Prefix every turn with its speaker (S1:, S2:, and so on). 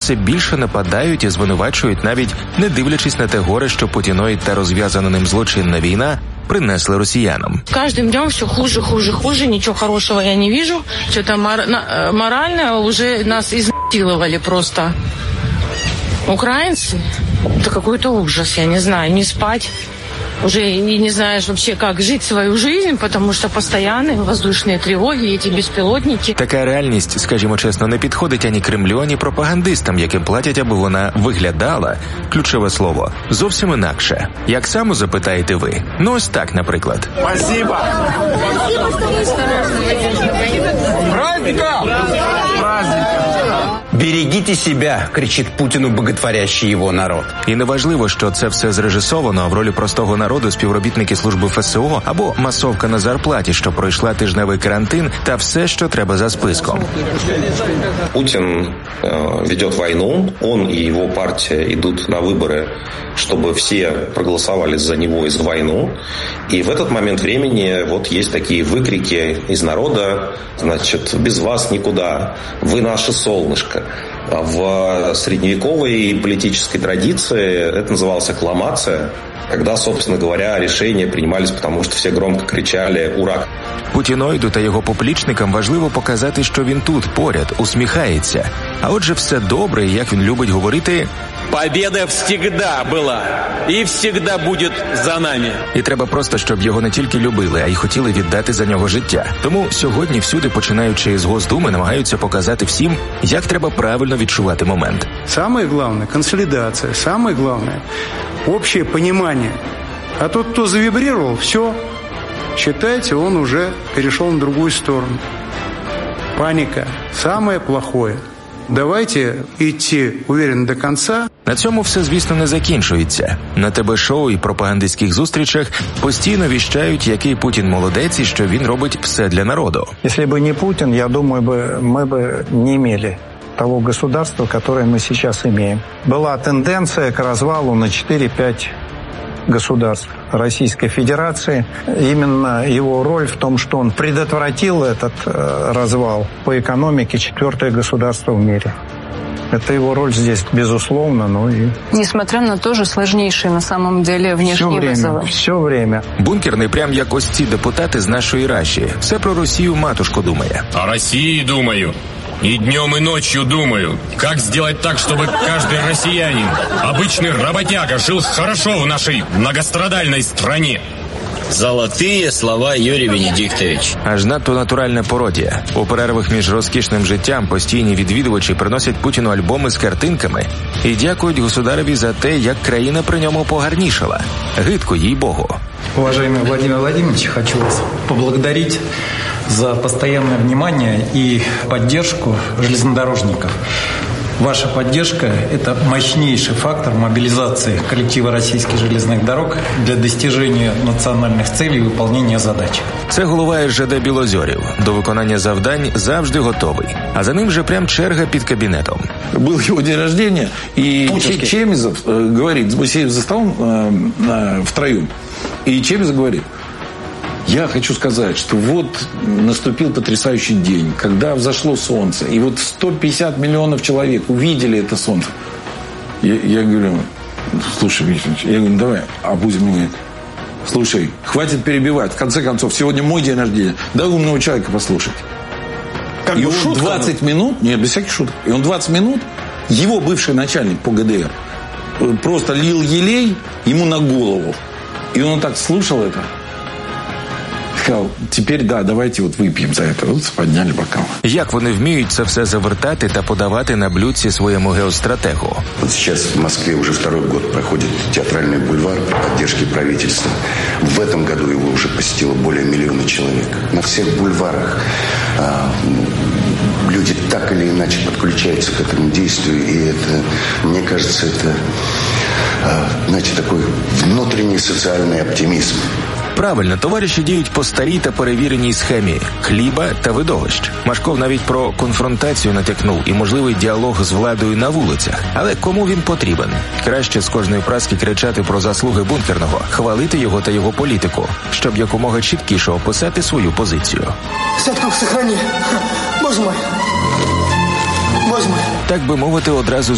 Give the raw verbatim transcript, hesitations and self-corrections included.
S1: все більше нападають і звинувачують, навіть не дивлячись на те горе, що путіноїд та розв'язана ним злочинна війна принесли росіянам.
S2: Каждым днем все хуже, хуже, хуже, ничего хорошего я не вижу. Что-то мор- морально уже нас изнасиловали просто. Украинцы, это какой-то ужас, я не знаю, не спать. Уже и не знаешь вообще, как жить свою жизнь, потому что постоянные воздушные тривоги, эти безпілотники.
S1: Така реальність, скажімо чесно, не підходить ані Кремлю, ані пропагандистам, яким платять, аби вона виглядала, ключове слово, зовсім інакше. Як саме запитаєте ви? Ну ось так, наприклад.
S3: Спасибо! Праздника! Праздника! «Берегите себя», – кричить Путіну боготворящий його народ.
S1: І неважливо, що це все зрежисовано, а в ролі простого народу співробітники служби Ф С О або масовка на зарплаті, що пройшла тижневий карантин, та все, що треба за списком.
S4: Путин э, ведет войну, он и его партия идут на выборы, чтобы все проголосовали за него и за войну. И в этот момент времени вот есть такие выкрики из народа, значит, без вас никуда, вы наше солнышко. В средневековой политической традиции это называлось аккламация, когда, собственно говоря, решения принимались, потому что все громко кричали «Ура!».
S1: Путіноїду та його поплічникам важливо показати, що він тут, поряд, усміхається. А отже, все добре, і, як він любить говорити,
S5: «Победа всегда була і всегда буде за нами».
S1: І треба просто, щоб його не тільки любили, а й хотіли віддати за нього життя. Тому сьогодні всюди, починаючи з Госдуми, намагаються показати всім, як треба правильно відчувати момент.
S6: Самое главное – консолидация. Самое главное – общее понимание. А тот, кто завибрировал, все, считайте, он уже перешел на другую сторону. Паника – самое плохое. Давайте идти уверенно до конца.
S1: На цьому все, звісно, не закінчується. На ТВ-шоу і пропагандистських зустрічах постійно віщають, який Путін молодець і що він робить все для народу.
S7: Якщо б не Путін, я думаю, ми б не мали того государства, которое мы сейчас имеем. Была тенденция к развалу на четыре-пять государств Российской Федерации. Именно его роль в том, что он предотвратил этот э, развал по экономике, четвертое государство в мире. Это его роль здесь, безусловно, но и...
S8: Несмотря на тоже сложнейшие, на самом деле, внешние вызовы.
S7: Все время.
S1: Бункерний прям як ось ці депутати з нашої Раші. Все про Росію матушку думає.
S9: О России думаю. И днем, и ночью думаю, как сделать так, чтобы каждый россиянин, обычный работяга, жил хорошо в нашей многострадальной стране.
S10: Золотые слова, Юрій Венедиктович.
S1: Аж надто натуральна пародія. У перервах між розкішним життям постійні відвідувачі приносять Путіну альбоми з картинками і дякують государеві за те, як країна при ньому погарнішала. Гидко, їй-богу.
S11: Уважаемый Владимир Владимирович, хочу вас поблагодарить за постоянное внимание и поддержку железнодорожников. Ваша поддержка – это мощнейший фактор мобилизации коллектива российских железных дорог для достижения национальных целей и выполнения задач.
S1: Це голова Р Ж Д Білозерів. До виконання завдань завжди готовий. А за ним вже прям черга під кабінетом.
S12: Был его день рождения, и Чемизов э, говорит, мы сидим за столом э, э, втроем, и Чемизов говорит: я хочу сказать, что вот наступил потрясающий день, когда взошло солнце, и вот сто пятьдесят миллионов человек увидели это солнце. Я, я говорю: слушай, Викторович, я говорю, давай, а Путин говорит: слушай, хватит перебивать, в конце концов, сегодня мой день рождения, дай умного человека послушать. Как и он шутка, двадцать минут, нет, без всяких шуток, и он двадцать минут, его бывший начальник по Г Д Р, просто лил елей ему на голову. И он так слушал это. Сказал: теперь да, давайте вот выпьем за это. Вот подняли бокал.
S1: Як вони вміють це все завертати та подавати на блюдці своєму геостратегу?
S13: Вот сейчас в Москве уже второй год проходит театральный бульвар при поддержке правительства. В этом году его уже посетило более миллиона человек. На всех бульварах а, люди так или иначе подключаются к этому действию. И это, мне кажется, это, а, знаете, такой внутренний социальный оптимизм.
S1: Правильно, товариші діють по старій та перевіреній схемі – хліба та видовищ. Машков навіть про конфронтацію натякнув і можливий діалог з владою на вулицях. Але кому він потрібен? Краще з кожної праски кричати про заслуги Бункерного, хвалити його та його політику, щоб якомога чіткіше описати свою позицію.
S14: Сядьку, сохрани! Боже мой! Боже мой!
S1: Так би мовити, одразу